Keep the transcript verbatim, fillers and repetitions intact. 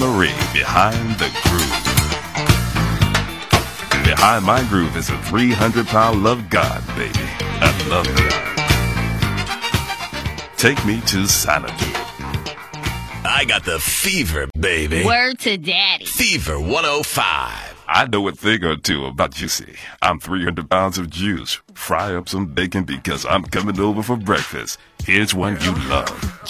Marie behind the groove. Behind my groove is a three hundred pound love God, baby. I love God. Take me to Xanadu. I got the fever, baby. Word to daddy. Fever one oh five. I know a thing or two about juicy. I'm three hundred pounds of juice. Fry up some bacon because I'm coming over for breakfast. Here's one you love.